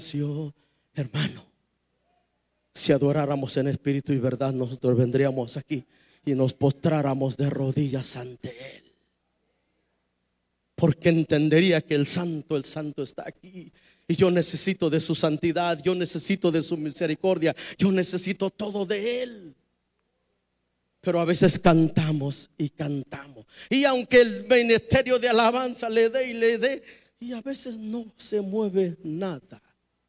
Hermano, si adoráramos en espíritu y verdad, nosotros vendríamos aquí y nos postráramos de rodillas ante Él, porque entendería que el santo está aquí. Y yo necesito de su santidad, yo necesito de su misericordia, yo necesito todo de Él. Pero a veces cantamos y cantamos, y aunque el ministerio de alabanza le dé y le dé, y a veces no se mueve nada,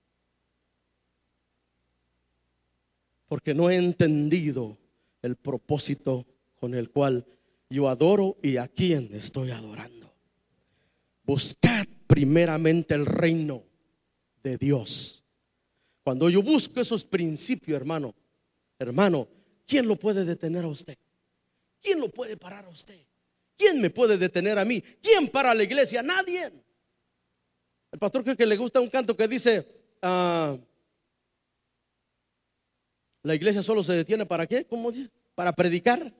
porque no he entendido el propósito con el cual yo adoro y a quién estoy adorando. Buscad primeramente el reino de Dios. Cuando yo busco esos principios, hermano, ¿quién lo puede detener a usted? ¿Quién lo puede parar a usted? ¿Quién me puede detener a mí? ¿Quién para la iglesia? Nadie. El pastor creo que le gusta un canto que dice, la iglesia solo se detiene ¿para qué? ¿Cómo dice? Para predicar.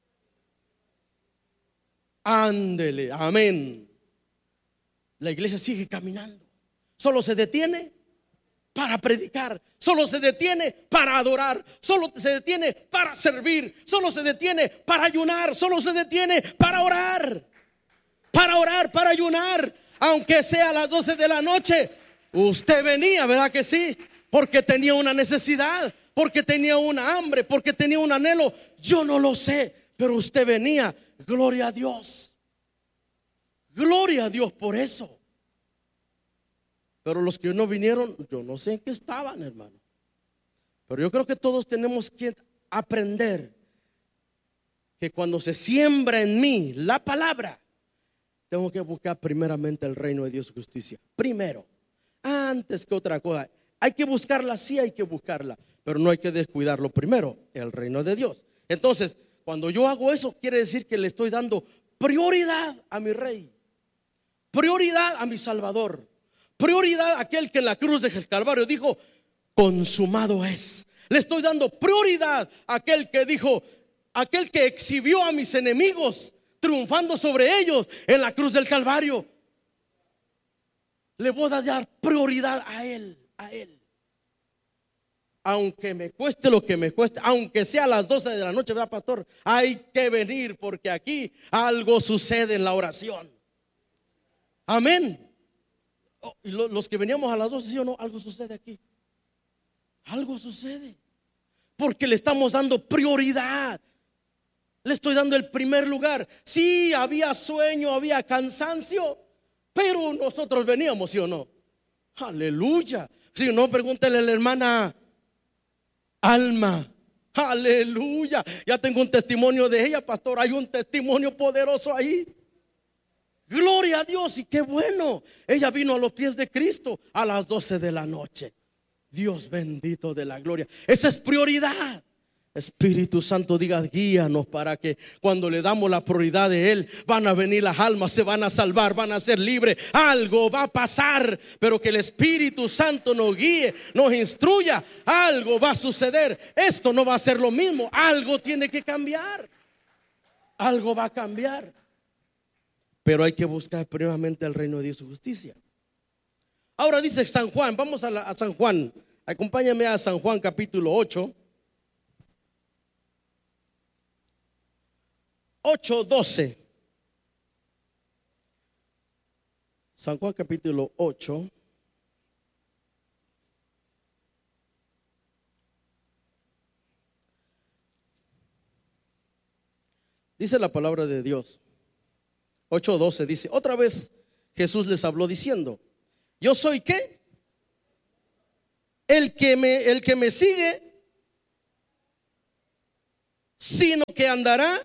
Ándele, amén. La iglesia sigue caminando. Solo se detiene para predicar, solo se detiene para adorar, solo se detiene para servir, solo se detiene para ayunar, solo se detiene para orar, para ayunar, aunque sea a las 12 de la noche. Usted venía, ¿verdad que sí? Porque tenía una necesidad, porque tenía una hambre, porque tenía un anhelo. Yo no lo sé, pero usted venía. Gloria a Dios. Gloria a Dios por eso. Pero los que no vinieron, yo no sé en qué estaban, hermano. Pero yo creo que todos tenemos que aprender que cuando se siembra en mí la palabra, tengo que buscar primeramente el reino de Dios y justicia. Primero, antes que otra cosa. Hay que buscarla, sí hay que buscarla, pero no hay que descuidarlo. Primero, el reino de Dios. Entonces, cuando yo hago eso, quiere decir que le estoy dando prioridad a mi Rey, prioridad a mi Salvador, prioridad a aquel que en la cruz del Calvario dijo, consumado es. Le estoy dando prioridad a aquel que dijo, aquel que exhibió a mis enemigos, triunfando sobre ellos en la cruz del Calvario. Le voy a dar prioridad a Él. Aunque me cueste lo que me cueste, aunque sea a las 12 de la noche, ¿verdad, pastor? Hay que venir, porque aquí algo sucede en la oración. Amén. Y los que veníamos a las 12, ¿sí o no? Algo sucede aquí. Algo sucede, porque le estamos dando prioridad. Le estoy dando el primer lugar. Sí, había sueño, había cansancio, pero nosotros veníamos, ¿sí o no? Aleluya. Si no, pregúntele a la hermana Alma. Aleluya. Ya tengo un testimonio de ella, pastor. Hay un testimonio poderoso ahí. Gloria a Dios, y qué bueno. Ella vino a los pies de Cristo a las 12 de la noche. Dios bendito de la gloria. Esa es prioridad. Espíritu Santo, diga, guíanos para que cuando le damos la prioridad de Él, van a venir las almas, se van a salvar, van a ser libres. Algo va a pasar, pero que el Espíritu Santo nos guíe, nos instruya. Algo va a suceder. Esto no va a ser lo mismo. Algo tiene que cambiar. Algo va a cambiar. Pero hay que buscar primeramente el reino de Dios y su justicia. Ahora dice San Juan, vamos a San Juan. Acompáñame a San Juan capítulo 8. 8:12. San Juan capítulo 8. Dice la palabra de Dios. 8:12 dice, otra vez Jesús les habló diciendo, yo soy ¿qué? El que me sigue, sino que andará.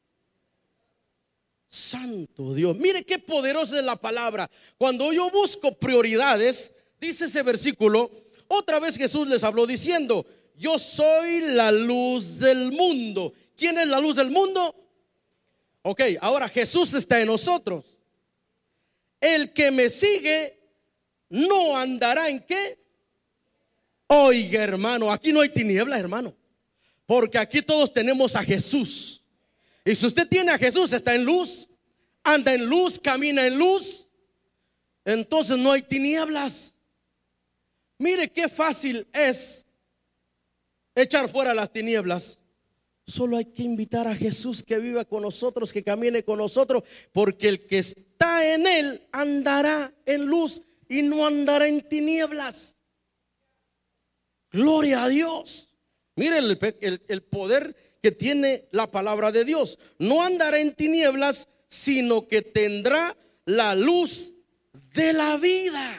Santo Dios, mire qué poderosa es la palabra. Cuando yo busco prioridades, dice ese versículo, otra vez Jesús les habló diciendo, yo soy la luz del mundo. ¿Quién es la luz del mundo? Ok, ahora Jesús está en nosotros. El que me sigue no andará en ¿qué? Oiga, hermano, aquí no hay tinieblas, hermano, porque aquí todos tenemos a Jesús. Y si usted tiene a Jesús, está en luz, anda en luz, camina en luz, entonces no hay tinieblas. Mire qué fácil es echar fuera las tinieblas. Solo hay que invitar a Jesús que viva con nosotros, que camine con nosotros, porque el que está en Él andará en luz y no andará en tinieblas. Gloria a Dios. Miren el poder que tiene la palabra de Dios. No andará en tinieblas, sino que tendrá la luz de la vida.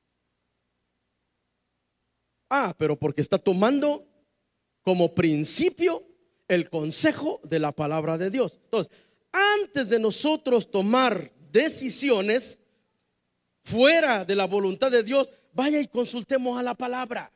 Pero porque está tomando como principio el consejo de la palabra de Dios. Entonces, antes de nosotros tomar decisiones fuera de la voluntad de Dios, vaya y consultemos a la palabra.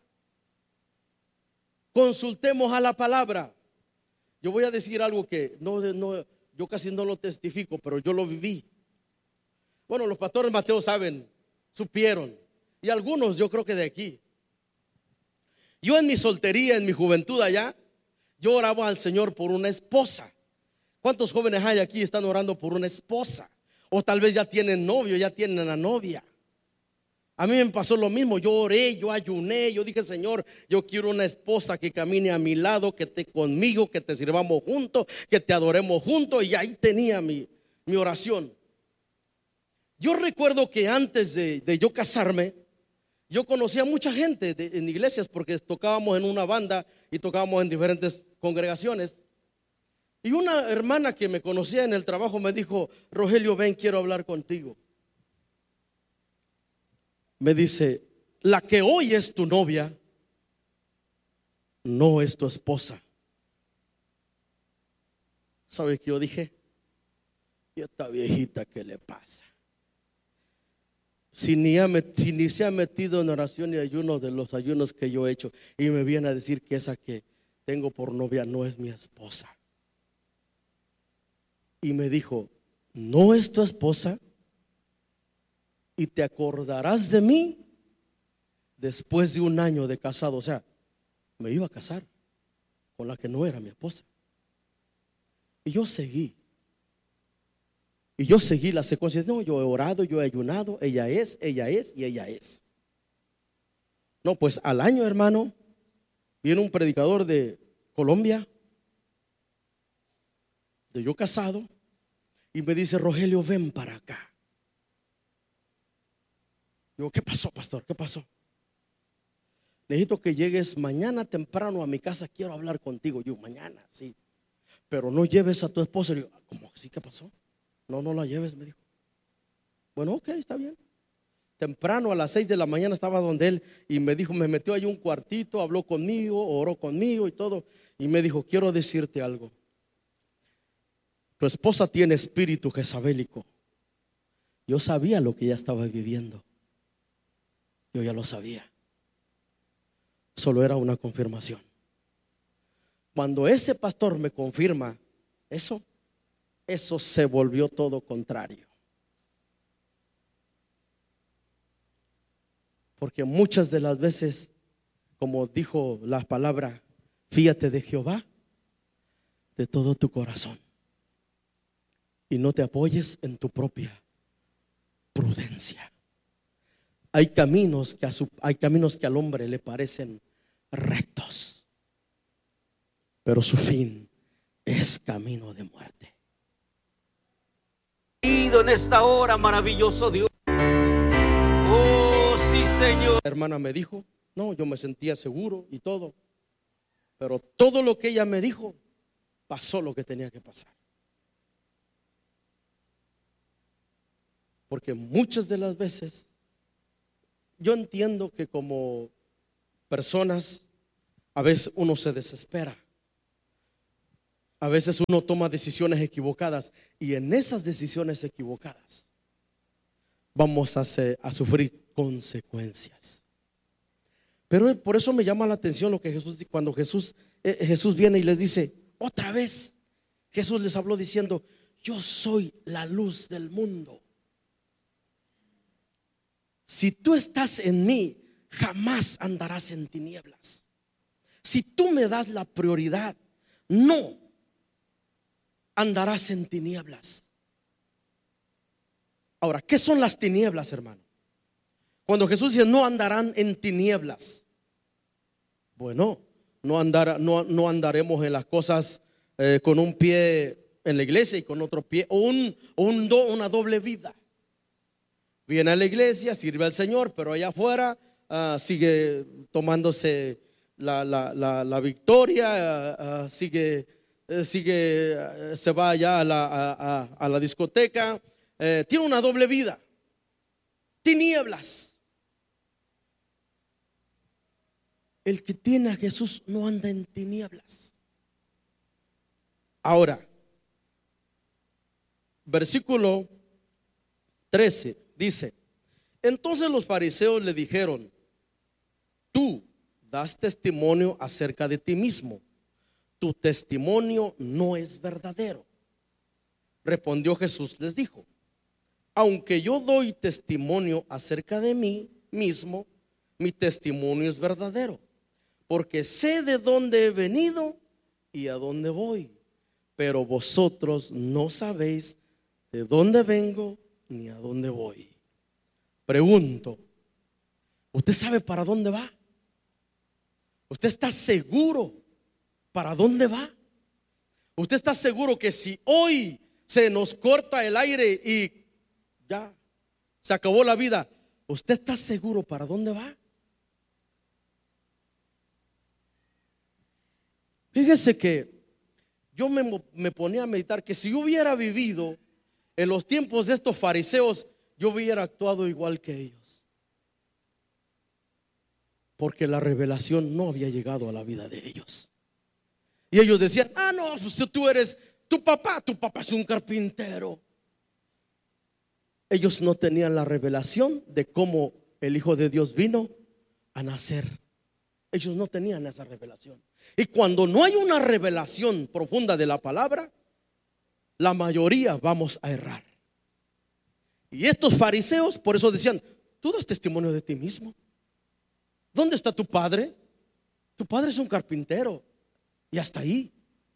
Consultemos a la palabra. Yo voy a decir algo que yo casi no lo testifico, pero yo lo viví. Bueno, los pastores Mateo saben, supieron, y algunos yo creo que de aquí. Yo en mi soltería, en mi juventud allá, yo oraba al Señor por una esposa. ¿Cuántos jóvenes hay aquí están orando por una esposa? O tal vez ya tienen novio, ya tienen a novia. A mí me pasó lo mismo. Yo oré, yo ayuné, yo dije: Señor, yo quiero una esposa que camine a mi lado, que esté conmigo, que te sirvamos juntos, que te adoremos juntos. Y ahí tenía mi oración. Yo recuerdo que antes de yo casarme, yo conocía a mucha gente en iglesias, porque tocábamos en una banda y tocábamos en diferentes congregaciones. Y una hermana que me conocía en el trabajo me dijo: Rogelio, ven, quiero hablar contigo. Me dice: la que hoy es tu novia no es tu esposa. ¿Sabe qué yo dije? ¿Y esta viejita qué le pasa? Si ni se ha metido en oración y ayuno de los ayunos que yo he hecho, y me viene a decir que esa que tengo por novia no es mi esposa. Y me dijo: no es tu esposa, y te acordarás de mí después de 1 año de casado. O sea, me iba a casar con la que no era mi esposa. Y yo seguí la secuencia. No, yo he orado, yo he ayunado, ella es y ella es. No, pues al año, hermano, viene un predicador de Colombia, de yo casado, y me dice: Rogelio, ven para acá. Digo: ¿qué pasó, pastor? ¿Qué pasó? Necesito que llegues mañana temprano a mi casa, quiero hablar contigo. Yo: mañana, sí, pero no lleves a tu esposa. Digo: ¿cómo así? ¿Qué pasó? No la lleves, me dijo. Bueno, ok, está bien. Temprano a las 6 de la mañana estaba donde él, y me dijo, me metió ahí un cuartito, habló conmigo, oró conmigo y todo, y me dijo: quiero decirte algo. Tu esposa tiene espíritu jezabélico. Yo sabía lo que ella estaba viviendo. Yo ya lo sabía. Solo era una confirmación. Cuando ese pastor me confirma eso se volvió todo contrario. Porque muchas de las veces, como dijo la palabra, fíate de Jehová de todo tu corazón y no te apoyes en tu propia prudencia. Hay caminos que al hombre le parecen rectos, pero su fin es camino de muerte. En esta hora, maravilloso Dios. Oh, sí, Señor. La hermana me dijo, no, yo me sentía seguro y todo, pero todo lo que ella me dijo, pasó lo que tenía que pasar. Porque muchas de las veces yo entiendo que como personas a veces uno se desespera, a veces uno toma decisiones equivocadas, y en esas decisiones equivocadas vamos a sufrir consecuencias. Pero por eso me llama la atención lo que cuando Jesús viene y les dice otra vez, Jesús les habló diciendo: yo soy la luz del mundo. Si tú estás en mí, jamás andarás en tinieblas. Si tú me das la prioridad, no andarás en tinieblas. Ahora, ¿qué son las tinieblas, hermano? Cuando Jesús dice no andarán en tinieblas, bueno, no andaremos en las cosas con un pie en la iglesia y con otro pie, o una doble vida. Viene a la iglesia, sirve al Señor, pero allá afuera sigue tomándose la victoria, sigue, se va allá a la discoteca, tiene una doble vida. Tinieblas. El que tiene a Jesús no anda en tinieblas. Ahora, versículo 13 dice: entonces los fariseos le dijeron: tú das testimonio acerca de ti mismo, tu testimonio no es verdadero. Respondió Jesús, les dijo: aunque yo doy testimonio acerca de mí mismo, mi testimonio es verdadero, porque sé de dónde he venido y a dónde voy, pero vosotros no sabéis de dónde vengo ni a dónde voy. Pregunto, ¿usted sabe para dónde va? ¿Usted está seguro para dónde va? ¿Usted está seguro que si hoy se nos corta el aire y ya se acabó la vida, usted está seguro para dónde va? Fíjese que yo me ponía a meditar que si yo hubiera vivido en los tiempos de estos fariseos, yo hubiera actuado igual que ellos, porque la revelación no había llegado a la vida de ellos. Y ellos decían: no, pues tu papá es un carpintero. Ellos no tenían la revelación de cómo el Hijo de Dios vino a nacer. Ellos no tenían esa revelación. Y cuando no hay una revelación profunda de la palabra, la mayoría vamos a errar. Y estos fariseos por eso decían: tú das testimonio de ti mismo. ¿Dónde está tu padre? Tu padre es un carpintero y hasta ahí.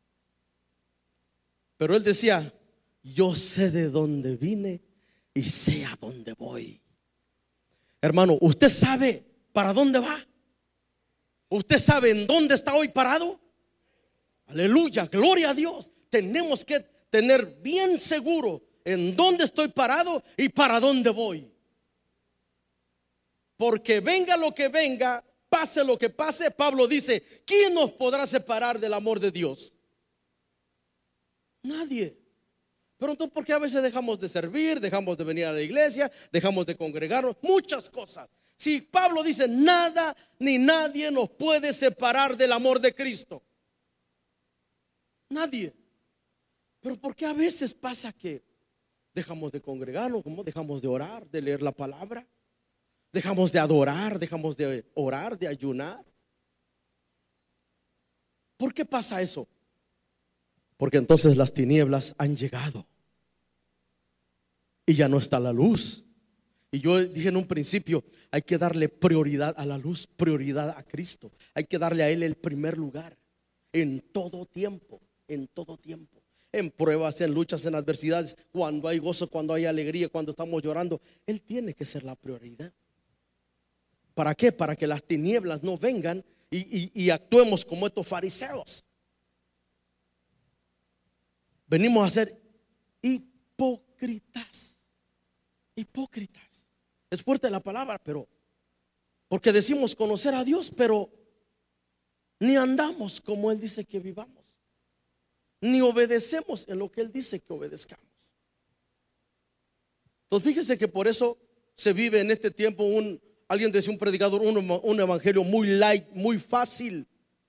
Pero él decía: yo sé de dónde vine y sé a dónde voy. Hermano, ¿usted sabe para dónde va? ¿Usted sabe en dónde está hoy parado? Aleluya, gloria a Dios. Tenemos que tener bien seguro en dónde estoy parado y para dónde voy. Porque venga lo que venga, pase lo que pase, Pablo dice: ¿quién nos podrá separar del amor de Dios? Nadie. Pero entonces, ¿por qué a veces dejamos de servir, dejamos de venir a la iglesia, dejamos de congregarnos? Muchas cosas. Si Pablo dice: nada ni nadie nos puede separar del amor de Cristo. Nadie. Pero ¿por qué a veces pasa que dejamos de congregarnos, dejamos de orar, de leer la palabra? Dejamos de adorar, dejamos de orar, de ayunar. ¿Por qué pasa eso? Porque entonces las tinieblas han llegado y ya no está la luz. Y yo dije en un principio: hay que darle prioridad a la luz, prioridad a Cristo. Hay que darle a Él el primer lugar en todo tiempo, en todo tiempo. En pruebas, en luchas, en adversidades, cuando hay gozo, cuando hay alegría, cuando estamos llorando, Él tiene que ser la prioridad. ¿Para qué? Para que las tinieblas no vengan y actuemos como estos fariseos. Venimos a ser hipócritas. Hipócritas. Es fuerte la palabra, pero porque decimos conocer a Dios, pero ni andamos como Él dice que vivamos, ni obedecemos en lo que Él dice que obedezcamos. Entonces fíjese que por eso se vive en este tiempo alguien decía, un predicador, un evangelio muy light, muy fácil.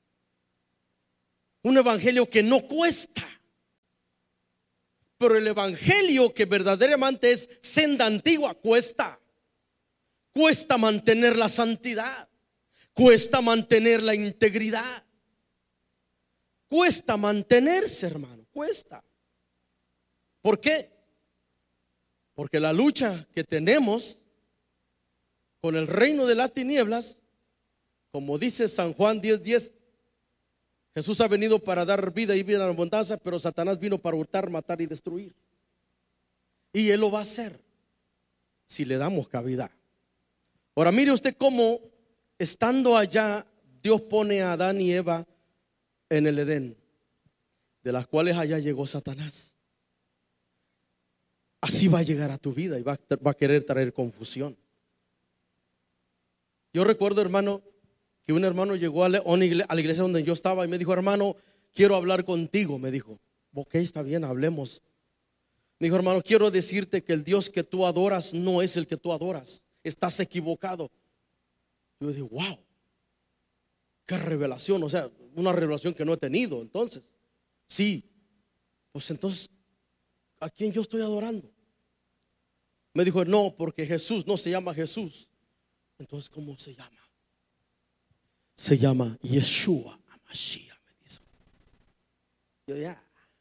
Un evangelio que no cuesta. Pero el evangelio que verdaderamente es senda antigua cuesta. Cuesta mantener la santidad. Cuesta mantener la integridad. Cuesta mantenerse, hermano. Cuesta. ¿Por qué? Porque la lucha que tenemos con el reino de las tinieblas, como dice San Juan 10:10, Jesús ha venido para dar vida y vida en abundancia, pero Satanás vino para hurtar, matar y destruir. Y Él lo va a hacer si le damos cabida. Ahora mire usted cómo, estando allá, Dios pone a Adán y Eva en el Edén, de las cuales allá llegó Satanás. Así va a llegar a tu vida y va a querer traer confusión. Yo recuerdo, hermano, que un hermano llegó a la iglesia donde yo estaba y me dijo: hermano, quiero hablar contigo. Me dijo: ok, está bien, hablemos. Me dijo: hermano, quiero decirte que el Dios que tú adoras no es el que tú adoras. Estás equivocado. Yo dije: wow, qué revelación. O sea, una revelación que no he tenido. Entonces, sí, pues entonces, ¿a quién yo estoy adorando? Me dijo: no, porque Jesús no se llama Jesús. Entonces, ¿cómo se llama? Se llama Yeshua HaMashiach, me dijo. Yo ya,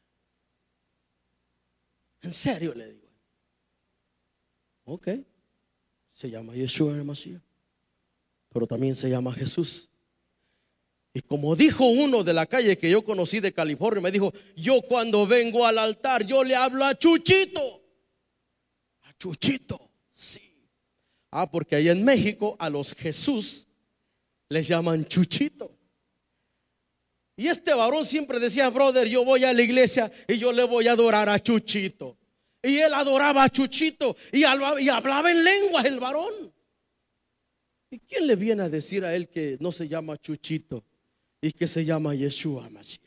¿en serio? Le digo. Ok, se llama Yeshua HaMashiach, pero también se llama Jesús. Y como dijo uno de la calle que yo conocí de California, me dijo: yo cuando vengo al altar, yo le hablo a Chuchito. A Chuchito, sí. Porque allá en México a los Jesús les llaman Chuchito. Y este varón siempre decía: brother, yo voy a la iglesia y yo le voy a adorar a Chuchito. Y él adoraba a Chuchito y hablaba en lenguas el varón. ¿Y quién le viene a decir a él que no se llama Chuchito y que se llama Yeshua HaMashiach?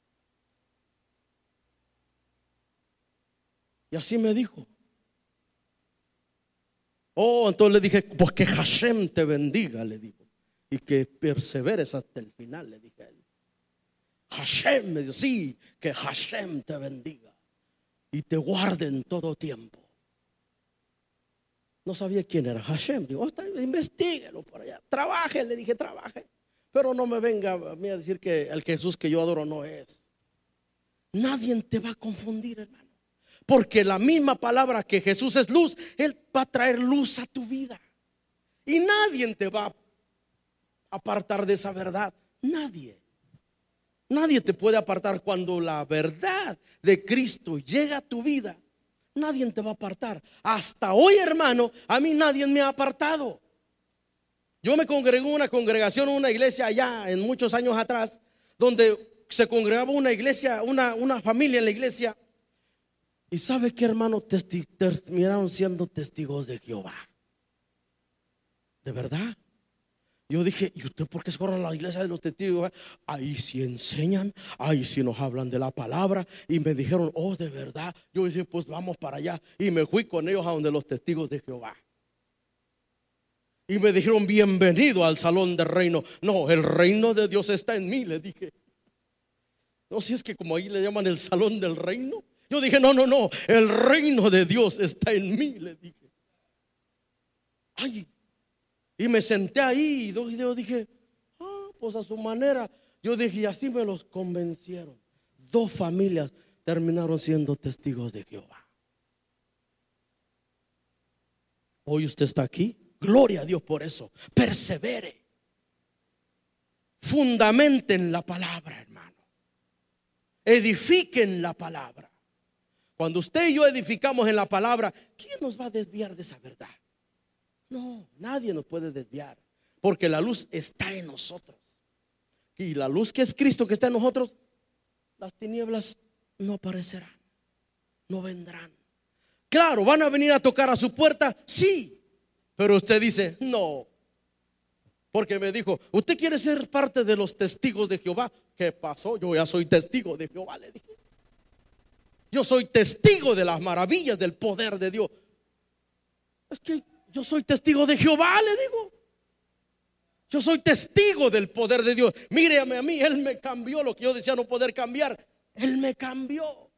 Y así me dijo. Entonces le dije: pues que Hashem te bendiga, le digo, y que perseveres hasta el final, le dije a él. Hashem, me dijo: sí, que Hashem te bendiga y te guarde en todo tiempo. No sabía quién era Hashem. Digo: investíguelo por allá, trabaje, le dije, trabaje, pero no me venga a mí a decir que el Jesús que yo adoro no es. Nadie te va a confundir, hermano, porque la misma palabra que Jesús es luz, Él va a traer luz a tu vida. Y nadie te va a apartar de esa verdad. Nadie te puede apartar. Cuando la verdad de Cristo llega a tu vida, nadie te va a apartar. Hasta hoy, hermano, a mí nadie me ha apartado. Yo me congregué en una congregación, una iglesia allá en muchos años atrás, donde se congregaba una iglesia, una familia en la iglesia. Y ¿sabe qué, hermano? Terminaron siendo testigos de Jehová. ¿De verdad? Yo dije: ¿y usted por qué se fueron a la iglesia de los testigos? Ahí sí enseñan, ahí sí nos hablan de la palabra. Y me dijeron: oh, ¿de verdad? Yo dije: pues vamos para allá. Y me fui con ellos a donde los testigos de Jehová. Y me dijeron: bienvenido al salón del reino. No, el reino de Dios está en mí, le dije. No, si es que como ahí le llaman el salón del reino. Yo dije: no, el reino de Dios está en mí, le dije. Ay, y me senté ahí y yo dije: pues a su manera. Yo dije: y así me los convencieron. 2 familias terminaron siendo testigos de Jehová. Hoy usted está aquí. Gloria a Dios por eso. Persevere. Fundamenten la palabra, hermano. Edifiquen la palabra. Cuando usted y yo edificamos en la palabra, ¿quién nos va a desviar de esa verdad? No, nadie nos puede desviar, porque la luz está en nosotros. Y la luz que es Cristo que está en nosotros, las tinieblas no aparecerán, no vendrán. Claro, van a venir a tocar a su puerta, sí, pero usted dice: no, porque me dijo: ¿usted quiere ser parte de los testigos de Jehová? ¿Qué pasó? Yo ya soy testigo de Jehová, le dije. Yo soy testigo de las maravillas del poder de Dios. Es que yo soy testigo de Jehová, le digo. Yo soy testigo del poder de Dios. Míreme a mí, Él me cambió lo que yo decía no poder cambiar. Él me cambió.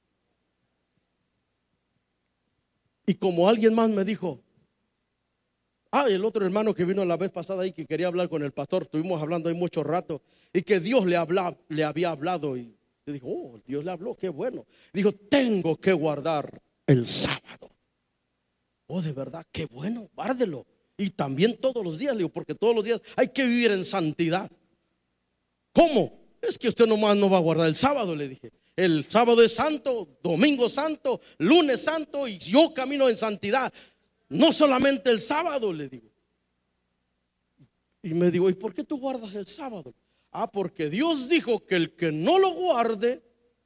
Y como alguien más me dijo: el otro hermano que vino la vez pasada ahí, que quería hablar con el pastor, estuvimos hablando ahí mucho rato, y que Dios le había hablado. Y yo dije: Dios le habló, qué bueno. Dijo: tengo que guardar el sábado. De verdad, qué bueno, guárdelo. Y también todos los días, le digo, porque todos los días hay que vivir en santidad. ¿Cómo? Es que usted nomás no va a guardar el sábado, le dije. El sábado es santo, domingo santo, lunes santo, y yo camino en santidad. No solamente el sábado, le digo. Y me digo, ¿y por qué tú guardas el sábado? Ah, porque Dios dijo que el que no lo guarde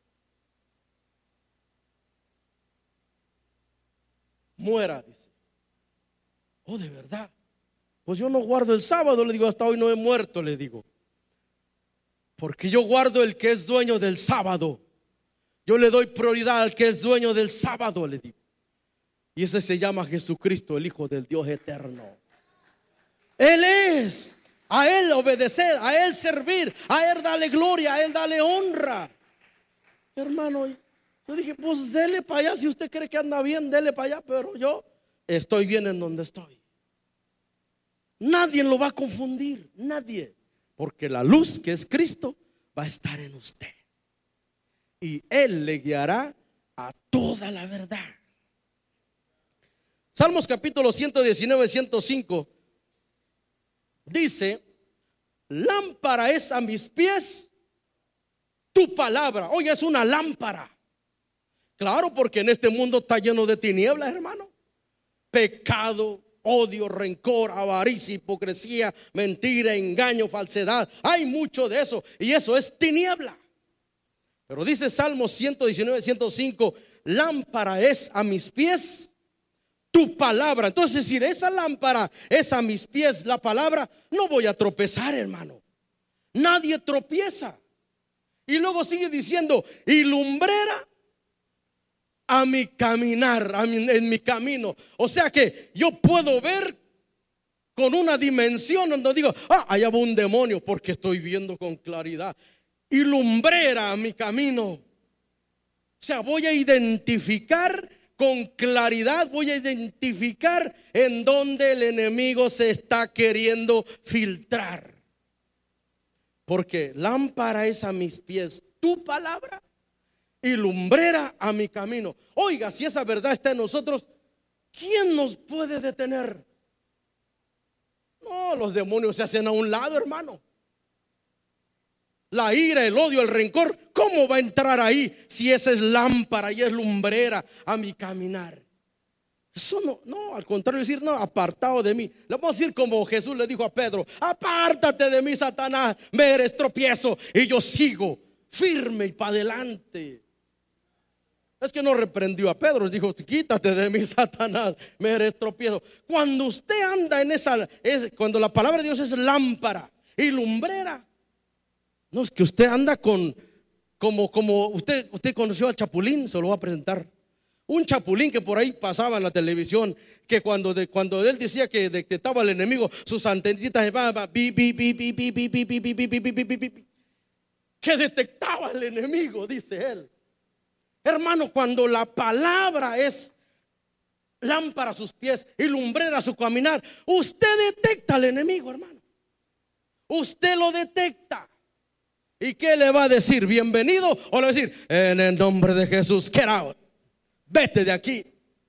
muera, dice. Oh, de verdad. Pues yo no guardo el sábado, le digo, hasta hoy no he muerto, le digo. Porque yo guardo el que es dueño del sábado. Yo le doy prioridad al que es dueño del sábado, le digo. Y ese se llama Jesucristo, el Hijo del Dios eterno. Él es. A Él obedecer, a Él servir, a Él darle gloria, a Él darle honra. Hermano, yo dije, pues dele para allá. Si usted cree que anda bien, dele para allá. Pero yo estoy bien en donde estoy. Nadie lo va a confundir, nadie. Porque la luz que es Cristo va a estar en usted. Y Él le guiará a toda la verdad. Salmos capítulo 119, 105 dice: lámpara es a mis pies tu palabra. Oye, es una lámpara. Claro, porque en este mundo está lleno de tinieblas, hermano. Pecado, odio, rencor, avaricia, hipocresía, mentira, engaño, falsedad. Hay mucho de eso y eso es tiniebla. Pero dice Salmos 119, 105: lámpara es a mis pies tu palabra. Entonces, si esa lámpara es a mis pies la palabra, no voy a tropezar, hermano. Nadie tropieza. Y luego sigue diciendo: y lumbrera a mi caminar, en mi camino. O sea que yo puedo ver con una dimensión donde digo, allá va un demonio, porque estoy viendo con claridad. Y lumbrera a mi camino. O sea, voy a identificar con claridad, voy a identificar en donde el enemigo se está queriendo filtrar. Porque lámpara es a mis pies tu palabra y lumbrera a mi camino. Oiga, si esa verdad está en nosotros, ¿quién nos puede detener? No, los demonios se hacen a un lado, hermano. La ira, el odio, el rencor, ¿cómo va a entrar ahí si esa es lámpara y es lumbrera a mi caminar? Eso no, al contrario, decir, no, apartado de mí. Le vamos a decir como Jesús le dijo a Pedro: apártate de mí, Satanás, me eres tropiezo. Y yo sigo firme y para adelante. Es que no reprendió a Pedro, dijo: quítate de mí, Satanás, me eres tropiezo. Cuando usted anda en cuando la palabra de Dios es lámpara y lumbrera, no es que usted anda como usted conoció al Chapulín. Se lo voy a presentar. Un chapulín que por ahí pasaba en la televisión, que cuando él decía que detectaba al enemigo, sus antenitas que detectaba al enemigo, dice él. Hermano, cuando la palabra es lámpara a sus pies y lumbrera a su caminar, usted detecta al enemigo, hermano. Usted lo detecta. ¿Y qué le va a decir? ¿Bienvenido? O le va a decir: en el nombre de Jesús, get out. Vete de aquí.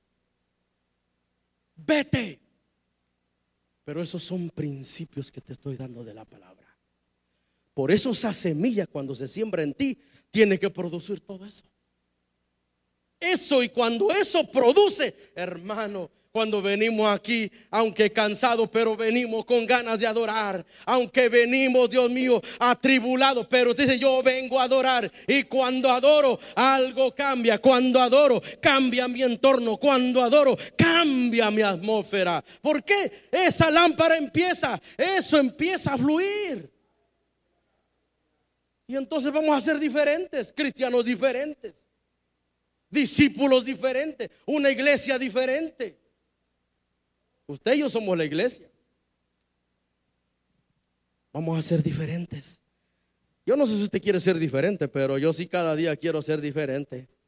Vete. Pero esos son principios que te estoy dando de la palabra. Por eso esa semilla, cuando se siembra en ti, tiene que producir todo eso. Eso, y cuando eso produce, hermano, cuando venimos aquí, aunque cansados, pero venimos con ganas de adorar. Aunque venimos, Dios mío, atribulados, pero dice: yo vengo a adorar. Y cuando adoro, algo cambia. Cuando adoro, cambia mi entorno. Cuando adoro, cambia mi atmósfera. ¿Por qué? Esa lámpara empieza a fluir. Y entonces vamos a ser diferentes, cristianos diferentes, discípulos diferentes, una iglesia diferente. Usted y yo somos la iglesia. Vamos a ser diferentes. Yo no sé si usted quiere ser diferente, pero yo sí cada día quiero ser diferente.